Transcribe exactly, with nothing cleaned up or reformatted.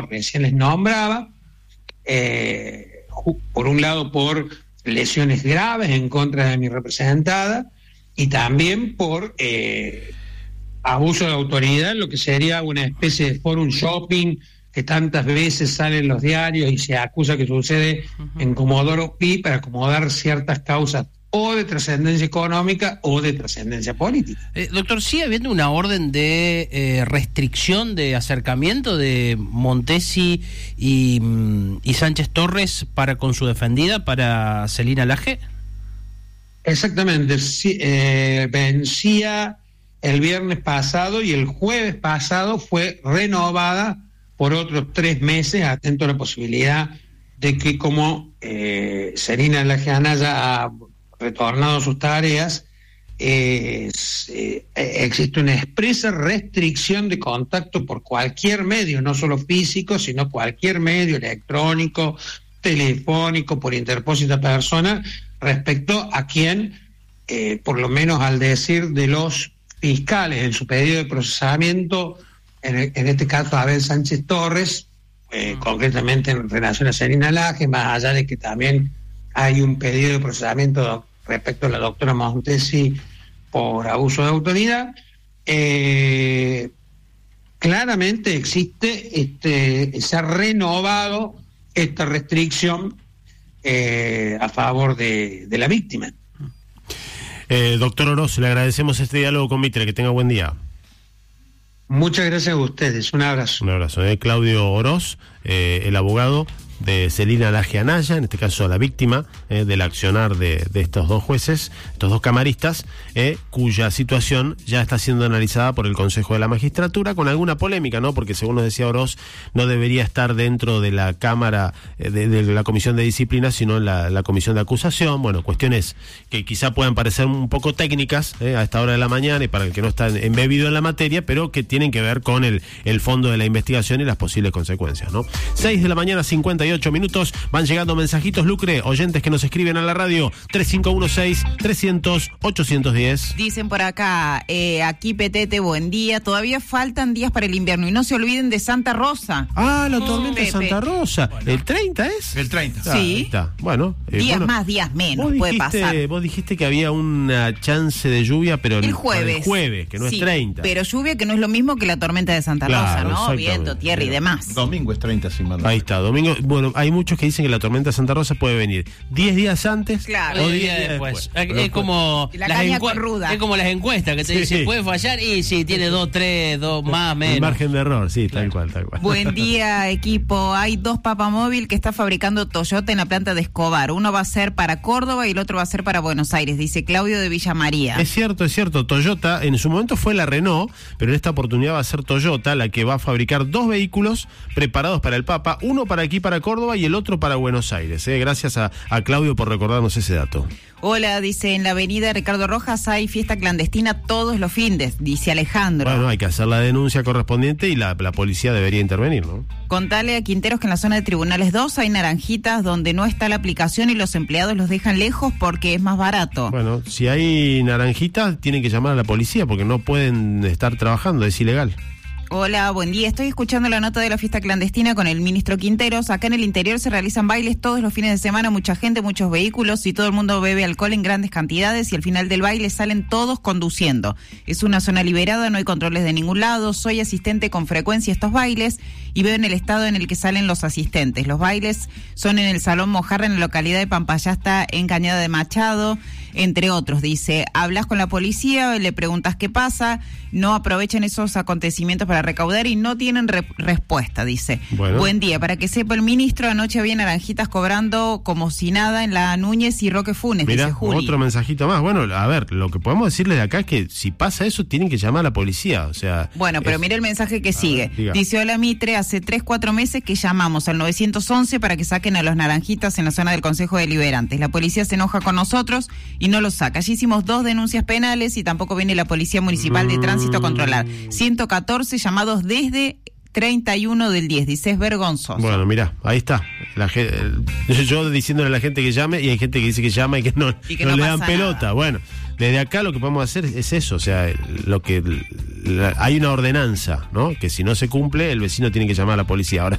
recién les nombraba, eh, por un lado por lesiones graves en contra de mi representada y también por eh, abuso de autoridad, lo que sería una especie de forum shopping que tantas veces sale en los diarios y se acusa que sucede uh-huh. en Comodoro Pi para acomodar ciertas causas o de trascendencia económica o de trascendencia política. Eh, doctor, ¿sigue habiendo una orden de eh, restricción de acercamiento de Montesi y, y Sánchez Torres para con su defendida, para Celina Laje? Exactamente, sí, eh, vencía el viernes pasado y el jueves pasado fue renovada por otros tres meses, atento a la posibilidad de que como eh, Celina Laje Anaya ha retornado a sus tareas, eh, eh, existe una expresa restricción de contacto por cualquier medio, no solo físico, sino cualquier medio electrónico, telefónico, por interpósita persona, respecto a quien, eh, por lo menos al decir de los fiscales en su pedido de procesamiento, en, el, en este caso Abel Sánchez Torres, eh, mm. concretamente en relación a Celina Laje, más allá de que también hay un pedido de procesamiento respecto a la doctora Montesi por abuso de autoridad, eh, claramente existe, este, se ha renovado esta restricción eh, a favor de, de la víctima. Eh, doctor Oroz, le agradecemos este diálogo con Mitre, que tenga buen día. Muchas gracias a ustedes, un abrazo. Un abrazo. Eh, Claudio Oroz, eh, el abogado de Celina Laje Anaya, en este caso la víctima eh, del accionar de, de estos dos jueces, estos dos camaristas, eh, cuya situación ya está siendo analizada por el Consejo de la Magistratura, con alguna polémica, ¿no? Porque según nos decía Oroz, no debería estar dentro de la Cámara, eh, de, de la Comisión de Disciplina, sino en la, la Comisión de Acusación. Bueno, cuestiones que quizá puedan parecer un poco técnicas eh, a esta hora de la mañana y para el que no está embebido en la materia, pero que tienen que ver con el, el fondo de la investigación y las posibles consecuencias, ¿no? seis de la mañana, cincuenta y ocho minutos, van llegando mensajitos, Lucre, oyentes que nos escriben a la radio, tres cinco uno seis, trescientos, ochocientos diez. Dicen por acá, eh, aquí Petete, buen día, todavía faltan días para el invierno y no se olviden de Santa Rosa. Ah, la tormenta oh, de Santa Rosa. Bueno. ¿El treinta es? El treinta. Sí. Ahí está. Bueno. Eh, días bueno, más, días menos, vos puede dijiste, pasar. Vos dijiste que había una chance de lluvia, pero el el jueves. El jueves, que no sí, es treinta. Pero lluvia que no es lo mismo que la tormenta de Santa Claro, Rosa, ¿no? exactamente. Viento, tierra y demás. Domingo es treinta, sin mal. Ahí está, domingo. Bueno, hay muchos que dicen que la tormenta de Santa Rosa puede venir diez días antes Claro. o diez diez días días después. después. Es, Pero es como La las caña encue- con ruda. es como las encuestas que te Sí. dicen puede fallar y si tiene dos, tres, dos más, menos. El margen de error, sí, Claro. tal cual, tal cual. Buen día, equipo. Hay dos Papamóvil que está fabricando Toyota en la planta de Escobar. Uno va a ser para Córdoba y el otro va a ser para Buenos Aires, dice Claudio de Villa María. Es cierto, es cierto. Toyota, en su momento fue la Renault, pero en esta oportunidad va a ser Toyota la que va a fabricar dos vehículos preparados para el Papa, uno para aquí, para Córdoba, y el otro para Buenos Aires. ¿eh? Gracias a, a Claudio por recordarnos ese dato. Hola, dice, en la avenida Ricardo Rojas hay fiesta clandestina todos los findes, dice Alejandro. Bueno, hay que hacer la denuncia correspondiente y la, la policía debería intervenir, ¿no? Contale a Quinteros que en la zona de Tribunales dos hay naranjitas donde no está la aplicación y los empleados los dejan lejos porque es más barato. Bueno, si hay naranjitas, tienen que llamar a la policía porque no pueden estar trabajando, es ilegal. Hola, buen día. Estoy escuchando la nota de la fiesta clandestina con el ministro Quinteros. Acá en el interior se realizan bailes todos los fines de semana, mucha gente, muchos vehículos y todo el mundo bebe alcohol en grandes cantidades y al final del baile salen todos conduciendo. Es una zona liberada, no hay controles de ningún lado. Soy asistente con frecuencia a estos bailes y veo en el estado en el que salen los asistentes. Los bailes son en el Salón Mojarra en la localidad de Pampayasta, en Cañada de Machado, entre otros. Dice, hablas con la policía, le preguntas qué pasa, no aprovechan esos acontecimientos para recaudar y no tienen re- respuesta, dice. Bueno. Buen día, para que sepa el ministro, anoche había naranjitas cobrando como si nada en la Núñez y Roque Funes, Mirá, dice Juli. otro mensajito más. Bueno, a ver, lo que podemos decirles de acá es que si pasa eso, tienen que llamar a la policía, o sea... Bueno, pero es... mire el mensaje que sigue. ver, diga. Dice, hola Mitre, hace tres, cuatro meses que llamamos al nueve once para que saquen a los naranjitas en la zona del Consejo Deliberantes. La policía se enoja con nosotros y no los saca. Allí hicimos dos denuncias penales y tampoco viene la Policía Municipal de Tránsito a controlar. ciento catorce llamados desde treinta y uno del diez, dice, es vergonzoso. Bueno, mirá, ahí está. La gente, yo diciéndole a la gente que llame y hay gente que dice que llama y que no, y que no, no le dan pasa pelota. nada. Bueno, desde acá lo que podemos hacer es eso, o sea, lo que la, hay una ordenanza, ¿no? Que si no se cumple, el vecino tiene que llamar a la policía. Ahora